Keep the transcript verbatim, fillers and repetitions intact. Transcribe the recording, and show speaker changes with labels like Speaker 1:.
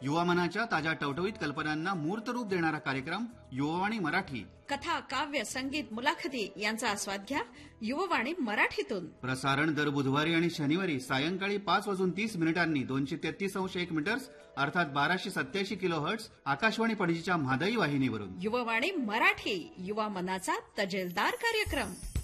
Speaker 1: युवा मनाच्या ताज्या टवटवीत कल्पनांना मूर्त रूप देणारा कार्यक्रम युववाणी मराठी.
Speaker 2: कथा, काव्य, संगीत, मुलाखती यांचा आस्वाद घ्या युववाणी मराठीतून.
Speaker 1: प्रसारण दर बुधवारी आणि शनिवारी सायंकाळी पाच वाजून तीस मिनिटांनी दोनशे तेहतीस अंश एक मीटर्स अर्थात बाराशे सत्याऐंशी किलो हर्ट्स आकाशवाणी पणजीच्या म्हादई वाहिनीवरून.
Speaker 2: युववाणी मराठी, युवा मनाचा तजेलदार कार्यक्रम.